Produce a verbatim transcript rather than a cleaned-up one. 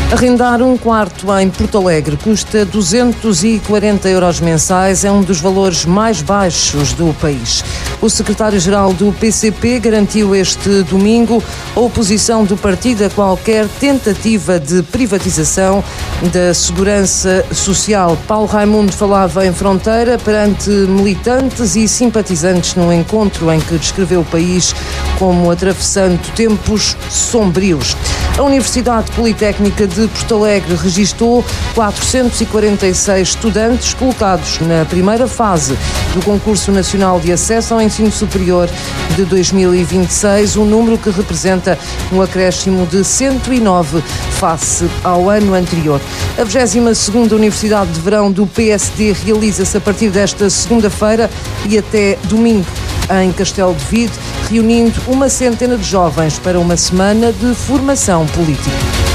Arrendar um quarto em Porto Alegre custa duzentos e quarenta euros mensais, é um dos valores mais baixos do país. O secretário-geral do P C P garantiu este domingo a oposição do partido a qualquer tentativa de privatização da segurança social. Paulo Raimundo falava em Fronteira perante militantes e simpatizantes num encontro em que descreveu o país como atravessando tempos sombrios. A Universidade Politécnica de Porto Alegre registou quatrocentos e quarenta e seis estudantes colocados na primeira fase do Concurso Nacional de Acesso ao Ensino Superior de dois mil e vinte e seis, um número que representa um acréscimo de cento e nove face ao ano anterior. A vigésima segunda Universidade de Verão do P S D realiza-se a partir desta segunda-feira e até domingo em Castelo de Vide, reunindo uma centena de jovens para uma semana de formação política.